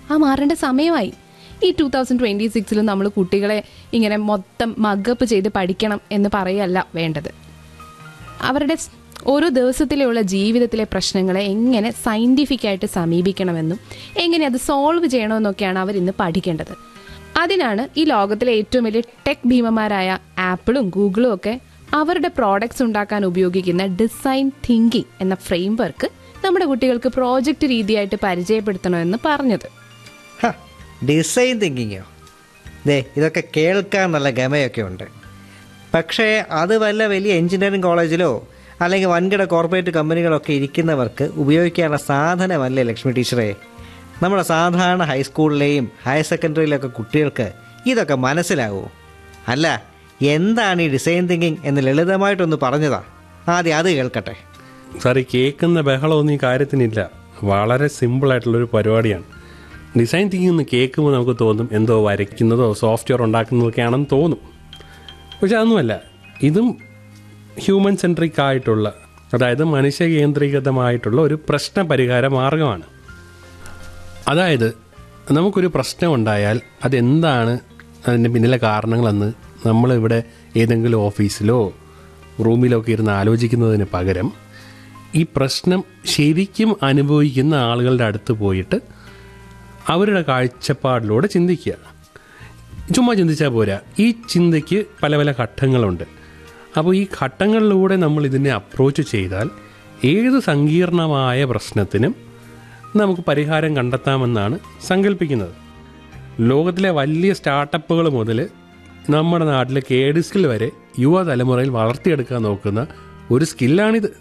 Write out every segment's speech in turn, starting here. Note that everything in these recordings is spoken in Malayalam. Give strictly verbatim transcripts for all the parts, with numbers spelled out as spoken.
ആ മാറേണ്ട സമയമായി. ഈ ടൂ തൗസൻഡ് ട്വന്റി സിക്സിലും നമ്മൾ കുട്ടികളെ ഇങ്ങനെ മൊത്തം മഗപ്പ് ചെയ്ത് പഠിക്കണം എന്ന് പറയല്ല വേണ്ടത്. അവരുടെ ഓരോ ദിവസത്തിലുള്ള ജീവിതത്തിലെ പ്രശ്നങ്ങളെ എങ്ങനെ സയൻറ്റിഫിക്കായിട്ട് സമീപിക്കണമെന്നും എങ്ങനെ അത് സോൾവ് ചെയ്യണമെന്നൊക്കെയാണ് അവരിന്ന് പഠിക്കേണ്ടത്. അതിനാണ് ഈ ലോകത്തിലെ ഏറ്റവും വലിയ ടെക് ഭീമന്മാരായ ആപ്പിളും ഗൂഗിളും ഒക്കെ അവരുടെ പ്രോഡക്ട്സ് ഉണ്ടാക്കാൻ ഉപയോഗിക്കുന്ന ഡിസൈൻ തിങ്കിങ് എന്ന ഫ്രെയിം വർക്ക് നമ്മുടെ കുട്ടികൾക്ക് പ്രോജക്റ്റ് രീതിയായിട്ട് പരിചയപ്പെടുത്തണമെന്ന് പറഞ്ഞത്. ഡിസൈൻ തിങ്കിങ്ങോ? ദേ ഇതൊക്കെ കേൾക്കാൻ നല്ല ഗമയൊക്കെ ഉണ്ട്. പക്ഷേ അത് വല്ല വലിയ എഞ്ചിനീയറിംഗ് കോളേജിലോ അല്ലെങ്കിൽ വൻകിട കോർപ്പറേറ്റ് കമ്പനികളൊക്കെ ഇരിക്കുന്നവർക്ക് ഉപയോഗിക്കാനുള്ള സാധനമല്ലേ ലക്ഷ്മി ടീച്ചറെ. നമ്മുടെ സാധാരണ ഹൈസ്കൂളിലെയും ഹയർ സെക്കൻഡറിയിലൊക്കെ കുട്ടികൾക്ക് ഇതൊക്കെ മനസ്സിലാവുമോ? അല്ല, എന്താണ് ഈ ഡിസൈൻ തിങ്കിങ് എന്ന് ലളിതമായിട്ടൊന്ന് പറഞ്ഞതാ. ആദ്യം അത് കേൾക്കട്ടെ. സാറി, കേൾക്കുന്ന ബഹളമൊന്നും ഈ കാര്യത്തിനില്ല. വളരെ സിമ്പിളായിട്ടുള്ളൊരു പരിപാടിയാണ്. ഡിസൈൻ തിങ്കിങ് എന്ന് കേൾക്കുമ്പോൾ നമുക്ക് തോന്നും എന്തോ വരയ്ക്കുന്നതോ സോഫ്റ്റ്വെയർ ഉണ്ടാക്കുന്നതൊക്കെയാണെന്ന് തോന്നും. പക്ഷെ അതൊന്നുമല്ല. ഇതും ഹ്യൂമൻ സെൻട്രിക് ആയിട്ടുള്ള, അതായത് മനുഷ്യ കേന്ദ്രീകൃതമായിട്ടുള്ള ഒരു പ്രശ്ന പരിഹാര മാർഗമാണ്. അതായത് നമുക്കൊരു പ്രശ്നം ഉണ്ടായാൽ അതെന്താണ് അതിൻ്റെ പിന്നിലെ കാരണങ്ങളെന്ന് നമ്മളിവിടെ ഏതെങ്കിലും ഓഫീസിലോ റൂമിലോ ഒക്കെ ഇരുന്ന് ആലോചിക്കുന്നതിന് പകരം ഈ പ്രശ്നം ശരിക്കും അനുഭവിക്കുന്ന ആളുകളുടെ അടുത്ത് പോയിട്ട് അവരുടെ കാഴ്ചപ്പാടിലൂടെ ചിന്തിക്കുക. ചുമ്മാ ചിന്തിച്ചാൽ പോരാ, ഈ ചിന്തയ്ക്ക് പല പല ഘട്ടങ്ങളുണ്ട്. അപ്പോൾ ഈ ഘട്ടങ്ങളിലൂടെ നമ്മൾ ഇതിനെ അപ്രോച്ച് ചെയ്താൽ ഏത് സങ്കീർണമായ പ്രശ്നത്തിനും നമുക്ക് പരിഹാരം കണ്ടെത്താമെന്നാണ് സങ്കല്പിക്കുന്നത്. ലോകത്തിലെ വലിയ സ്റ്റാർട്ടപ്പുകൾ മുതൽ നമ്മുടെ നാട്ടിലെ കേഡ് സ്കിൽ വരെ യുവതലമുറയിൽ വളർത്തിയെടുക്കാൻ നോക്കുന്ന ഒരു സ്കില്ലാണിത്.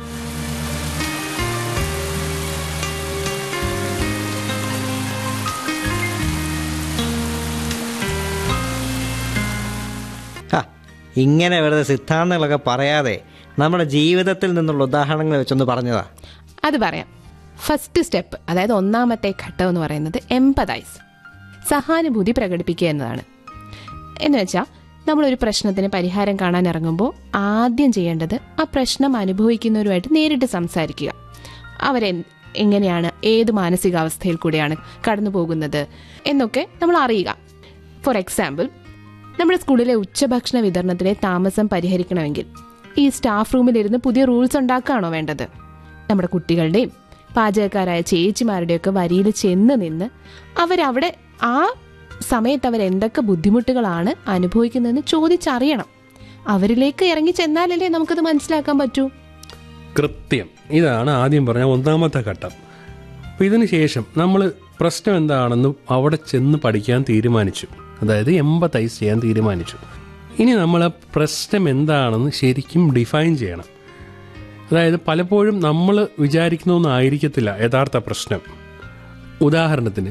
ഇങ്ങനെ വെറുതെ സിദ്ധാന്തങ്ങളൊക്കെ പറയാതെ നമ്മുടെ ജീവിതത്തിൽ നിന്നുള്ള ഉദാഹരണങ്ങൾ വെച്ചൊന്ന് പറഞ്ഞതാ. അത് പറയാം. ഫസ്റ്റ് സ്റ്റെപ്പ്, അതായത് ഒന്നാമത്തെ ഘട്ടം എന്ന് പറയുന്നത് എംപതൈസ്, സഹാനുഭൂതി പ്രകടിപ്പിക്കുക എന്നതാണ്. എന്ന് വെച്ചാൽ നമ്മളൊരു പ്രശ്നത്തിന് പരിഹാരം കാണാൻ ഇറങ്ങുമ്പോൾ ആദ്യം ചെയ്യേണ്ടത് ആ പ്രശ്നം അനുഭവിക്കുന്നവരുമായിട്ട് നേരിട്ട് സംസാരിക്കുക. അവരെ എങ്ങനെയാണ്, ഏത് മാനസികാവസ്ഥയിൽ കൂടെയാണ് കടന്നു പോകുന്നത് എന്നൊക്കെ നമ്മൾ അറിയുക. ഫോർ എക്സാമ്പിൾ, നമ്മുടെ സ്കൂളിലെ ഉച്ചഭക്ഷണ വിതരണത്തിലെ താമസം പരിഹരിക്കണമെങ്കിൽ ഈ സ്റ്റാഫ് റൂമിലിരുന്ന് പുതിയ റൂൾസ് ഉണ്ടാക്കുകയാണോ വേണ്ടത്? നമ്മുടെ കുട്ടികളുടെയും പാചകക്കാരായ ചേച്ചിമാരുടെയൊക്കെ വരിയിൽ ചെന്ന് നിന്ന് അവരവിടെ ആ സമയത്ത് അവരെന്തൊക്കെ ബുദ്ധിമുട്ടുകളാണ് അനുഭവിക്കുന്നതെന്ന് ചോദിച്ചറിയണം. അവരിലേക്ക് ഇറങ്ങി ചെന്നാലല്ലേ നമുക്കത് മനസ്സിലാക്കാൻ പറ്റൂ. കൃത്യം, ഇതാണ് ആദ്യം പറഞ്ഞ ഒന്നാമത്തെ ഘട്ടം. അപ്പം ഇതിന് ശേഷം നമ്മൾ പ്രശ്നം എന്താണെന്ന് അവിടെ ചെന്ന് പഠിക്കാൻ തീരുമാനിച്ചു, അതായത് എംപതൈസ് ചെയ്യാൻ തീരുമാനിച്ചു. ഇനി നമ്മൾ ആ പ്രശ്നം എന്താണെന്ന് ശരിക്കും ഡിഫൈൻ ചെയ്യണം. അതായത് പലപ്പോഴും നമ്മൾ വിചാരിക്കുന്നതൊന്നും ആയിരിക്കത്തില്ല യഥാർത്ഥ പ്രശ്നം. ഉദാഹരണത്തിന്,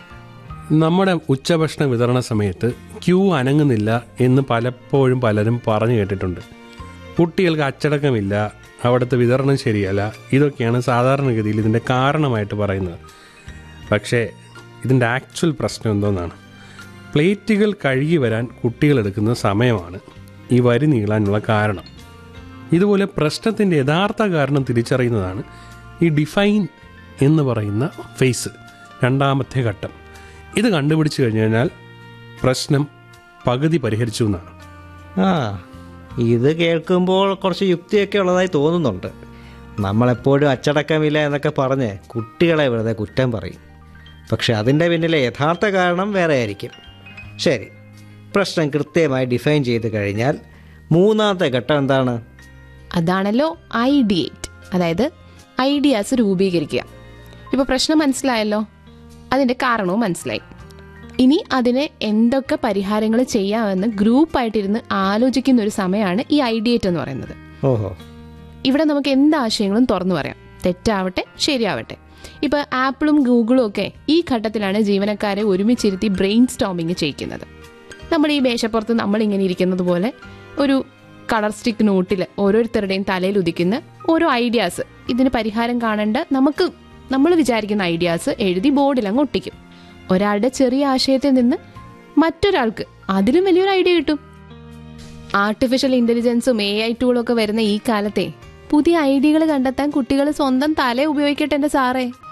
നമ്മുടെ ഉച്ചഭക്ഷണ വിതരണ സമയത്ത് ക്യൂ അനങ്ങുന്നില്ല എന്ന് പലപ്പോഴും പലരും പറഞ്ഞു കേട്ടിട്ടുണ്ട്. കുട്ടികൾക്ക് അച്ചടക്കമില്ല, അവിടുത്തെ വിതരണം ശരിയല്ല, ഇതൊക്കെയാണ് സാധാരണഗതിയിൽ ഇതിൻ്റെ കാരണമായിട്ട് പറയുന്നത്. പക്ഷേ ഇതിൻ്റെ ആക്ച്വൽ പ്രശ്നം എന്തോന്നാണ്? പ്ലേറ്റുകൾ കഴുകി വരാൻ കുട്ടികളെടുക്കുന്ന സമയമാണ് ഈ വരി നീളാനുള്ള കാരണം. ഇതുപോലെ പ്രശ്നത്തിൻ്റെ യഥാർത്ഥ കാരണം തിരിച്ചറിയുന്നതാണ് ഈ ഡിഫൈൻ എന്ന് പറയുന്ന ഫേസ്, രണ്ടാമത്തെ ഘട്ടം. ഇത് കണ്ടുപിടിച്ച് കഴിഞ്ഞു കഴിഞ്ഞാൽ പ്രശ്നം പകുതി പരിഹരിച്ചു എന്നാണ്. ആ ഇത് കേൾക്കുമ്പോൾ കുറച്ച് യുക്തിയൊക്കെ ഉള്ളതായി തോന്നുന്നുണ്ട്. നമ്മളെപ്പോഴും അച്ചടക്കമില്ല എന്നൊക്കെ പറഞ്ഞ് കുട്ടികളെ വെറുതെ കുറ്റം പറയും. പക്ഷെ അതിൻ്റെ പിന്നിലെ യഥാർത്ഥ കാരണം വേറെ ആയിരിക്കും. ശരി, പ്രശ്നം കൃത്യമായി ഡിഫൈൻ ചെയ്ത് കഴിഞ്ഞാൽ മൂന്നാമത്തെ ഘട്ടം എന്താണ്? അതാണല്ലോ ഐഡിയേറ്റ്, അതായത് ഐഡിയാസ് രൂപീകരിക്കുക. ഇപ്പോൾ പ്രശ്നം മനസ്സിലായല്ലോ, അതിൻ്റെ കാരണവും മനസ്സിലായി. ഇനി അതിന് എന്തൊക്കെ പരിഹാരങ്ങൾ ചെയ്യാമെന്ന് ഗ്രൂപ്പായിട്ടിരുന്ന് ആലോചിക്കുന്ന ഒരു സമയമാണ് ഈ ഐഡിയേറ്റ് എന്ന് പറയുന്നത്. ഓഹോ, ഇവിടെ നമുക്ക് എന്ത് ആശയങ്ങളും തുറന്നു പറയാം, തെറ്റാവട്ടെ ശരിയാവട്ടെ. ഇപ്പോൾ ആപ്പിളും ഗൂഗിളും ഒക്കെ ഈ ഘട്ടത്തിലാണ് ജീവനക്കാരെ ഒരുമിച്ചിരുത്തി ബ്രെയിൻ സ്റ്റോമിങ് ചെയ്യിക്കുന്നത്. നമ്മൾ ഈ മേശപ്പുറത്ത് നമ്മളിങ്ങനെ ഇരിക്കുന്നത് പോലെ ഒരു കളർ സ്റ്റിക്ക് നോട്ടിൽ ഓരോരുത്തരുടെയും തലയിൽ ഉദിക്കുന്ന ഓരോ ഐഡിയാസ്, ഇതിന് പരിഹാരം കാണേണ്ട നമുക്ക് നമ്മൾ വിചാരിക്കുന്ന ഐഡിയാസ് എഴുതി ബോർഡിൽ അങ്ങ് ഒട്ടിക്കും. ഒരാളുടെ ചെറിയ ആശയത്തിൽ നിന്ന് മറ്റൊരാൾക്ക് അതിലും വലിയൊരു ഐഡിയ കിട്ടും. ആർട്ടിഫിഷ്യൽ ഇന്റലിജൻസും എ ഐ ടൂളൊക്കെ വരുന്ന ഈ കാലത്തെ പുതിയ ഐഡിയകൾ കണ്ടെത്താൻ കുട്ടികൾ സ്വന്തം തല ഉപയോഗിക്കട്ടെ എൻ്റെ സാറേ.